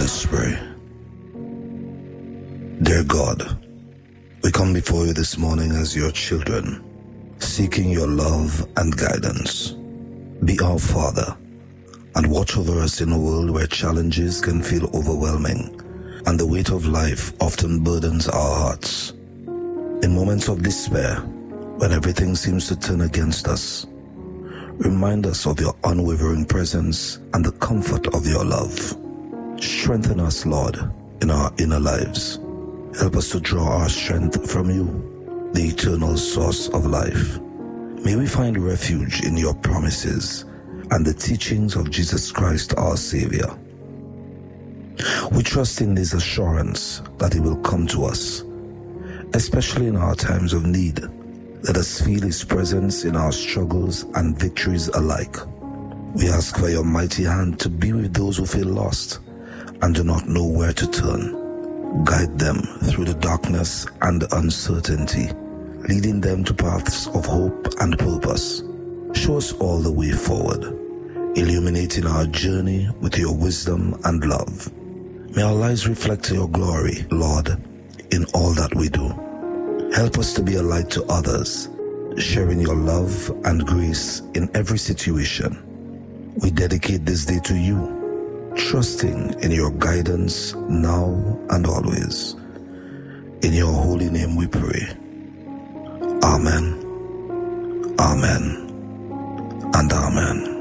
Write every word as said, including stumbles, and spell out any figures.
us pray. Dear God, we come before you this morning as your children, seeking your love and guidance. Be our Father, and watch over us in a world where challenges can feel overwhelming, and the weight of life often burdens our hearts. In moments of despair, when everything seems to turn against us, remind us of your unwavering presence and the comfort of your love. Strengthen us, Lord, in our inner lives. Help us to draw our strength from you, the eternal source of life. May we find refuge in your promises and the teachings of Jesus Christ, our Savior. We trust in this assurance that he will come to us, especially in our times of need. Let us feel his presence in our struggles and victories alike. We ask for your mighty hand to be with those who feel lost and do not know where to turn. Guide them through the darkness and uncertainty, leading them to paths of hope and purpose. Show us all the way forward, illuminating our journey with your wisdom and love. May our lives reflect your glory, Lord, in all that we do. Help us to be a light to others, sharing your love and grace in every situation. We dedicate this day to you, trusting in your guidance now and always. In your holy name we pray. Amen, amen, and amen.